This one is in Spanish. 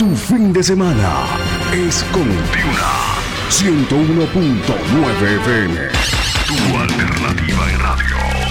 Tu fin de semana es con Duna 101.9 FM. Tu alternativa en radio.